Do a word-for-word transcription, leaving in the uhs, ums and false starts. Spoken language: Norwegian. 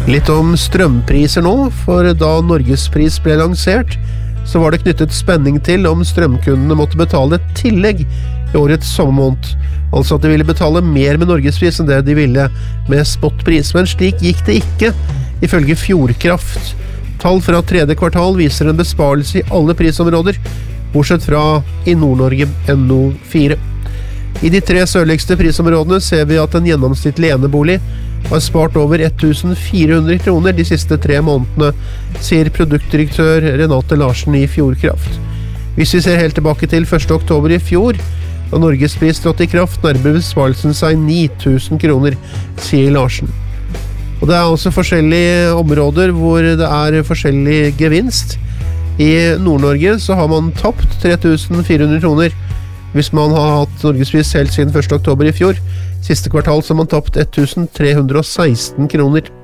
Litt om strømpriser nå, for da Norgespris ble lansert, så var det knyttet spenning til om strømkundene måtte betale et tillegg i årets sommermåned. Altså at de ville betale mer med Norgespris enn det de ville med spotpris. Men slik gikk det ikke, ifølge Fjordkraft. Tall fra tredje kvartal viser en besparelse i alle prisområder, bortsett fra i Nord-Norge N O fire. I de tre sørligste prisområdene ser vi at en gjennomsnittlig enebolig har spart over fjorten hundre kroner de siste tre månedene, sier produktdirektør Renate Larsen i Fjordkraft. Hvis vi ser helt tilbake til første oktober i fjor, da Norgespris trådte i kraft, nærmer besparelsen seg ni tusen kroner, sier Larsen. Og det er også forskjellige områder hvor det er forskjellig gevinst. I Nord-Norge så har man tapt tre tusen fire hundre kroner hvis man har hatt Norgespris helt siden første oktober i fjor. Siste kvartal så har man tapt tusen tre hundre og seksten kroner.